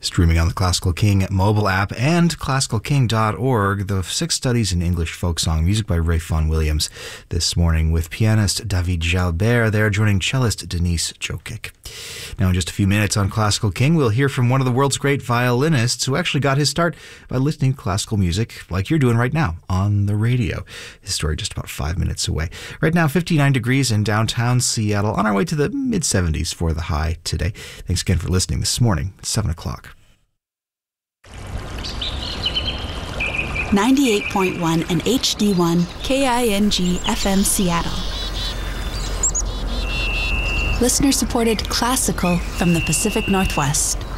Streaming on the Classical King mobile app and classicalking.org, the 6 Studies in English Folk Song, music by Ray Vaughan Williams this morning with pianist David Jalbert there joining cellist Denise Jokic. Now in just a few minutes on Classical King, we'll hear from one of the world's great violinists who actually got his start by listening to classical music like you're doing right now on the radio. His story just about 5 minutes away. Right now, 59 degrees in downtown Seattle, on our way to the mid-70s for the high today. Thanks again for listening this morning. It's 7 o'clock. 98.1 and HD1 KING FM Seattle. Listener-supported classical from the Pacific Northwest.